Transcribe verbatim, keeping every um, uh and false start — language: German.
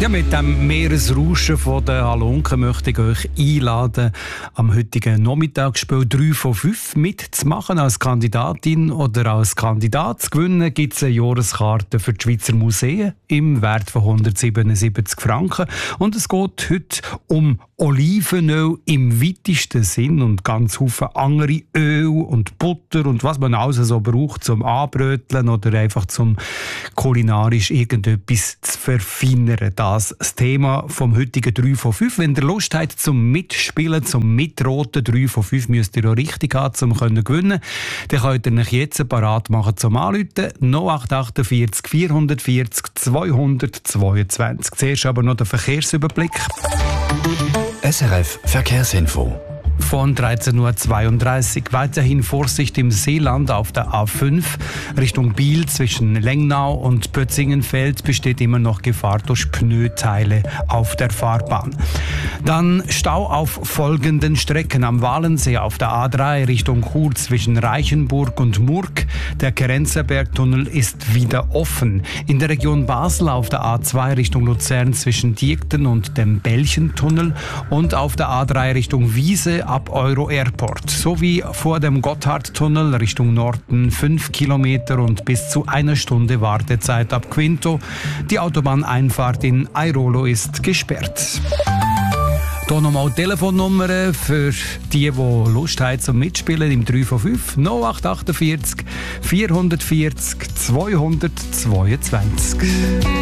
Ja, mit dem Meeresrauschen von der Halunken möchte ich euch einladen, am heutigen Nachmittagsspiel drei von fünf mitzumachen. Als Kandidatin oder als Kandidat zu gewinnen gibt es eine Jahreskarte für die Schweizer Museen im Wert von hundertsiebenundsiebzig Franken. Und es geht heute um Olivenöl im weitesten Sinn und ganz viele andere Öl und Butter und was man alles so braucht zum Anbröteln oder einfach zum kulinarisch irgendetwas zu verfeinern. Das das Thema vom heutigen drei von fünf. Wenn ihr Lust habt zum Mitspielen, zum Mitroten, drei von fünf müsst ihr auch richtig haben, um zu gewinnen. Dann könnt ihr euch jetzt parat machen zum Anrufen. null acht acht vier vier vier vier zwei zwei zwei. Zuerst aber noch der Verkehrsüberblick. S R F Verkehrsinfo. Von dreizehn Uhr zweiunddreißig weiterhin Vorsicht im Seeland auf der A fünf Richtung Biel zwischen Lengnau und Pötzingenfeld besteht immer noch Gefahr durch Pneuteile auf der Fahrbahn. Dann Stau auf folgenden Strecken: am Walensee auf der A drei Richtung Chur zwischen Reichenburg und Murg. Der Kerenzerbergtunnel ist wieder offen. In der Region Basel auf der A zwei Richtung Luzern zwischen Diekten und dem Belchentunnel und auf der A drei Richtung Wiese ab Euro Airport sowie vor dem Gotthardtunnel Richtung Norden fünf Kilometer und bis zu einer Stunde Wartezeit ab Quinto. Die Autobahneinfahrt in Airolo ist gesperrt. Hier nochmal die Telefonnummer für die, die Lust haben zum Mitspielen im drei von fünf. null acht acht vier vier vier zwei zwei zwei.